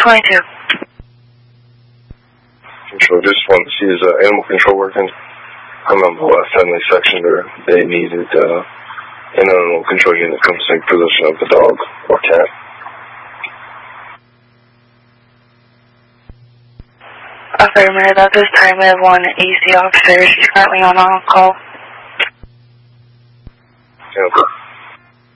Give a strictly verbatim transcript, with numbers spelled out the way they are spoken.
twenty-two. Control, just want to see is uh, animal control working. I'm on the left family section where they needed uh, an animal control unit come take possession of the dog or cat. Affirmative, at this time we have one E C officer. She's currently on on call. Yeah, okay.